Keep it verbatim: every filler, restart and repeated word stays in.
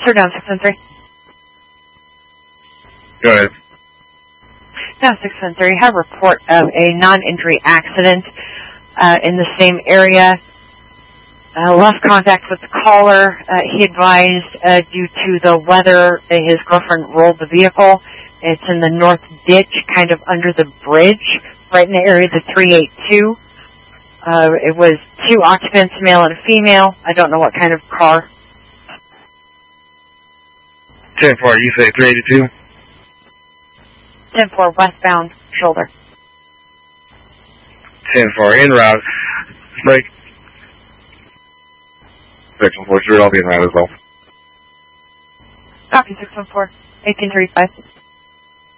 Sir, down six one three. Go ahead. Down six one three, have a report of a non-injury accident uh, in the same area. Uh, lost contact with the caller. Uh, he advised uh, due to the weather, uh, his girlfriend rolled the vehicle. It's in the north ditch, kind of under the bridge, right in the area of the three eighty-two. Uh, it was two occupants, male and a female. I don't know what kind of car. ten four, you say three eighty-two? ten four, westbound shoulder. ten four, en route. Break. six one four, sure, I'll be en route as well. Copy, six one four, eighteen thirty-five.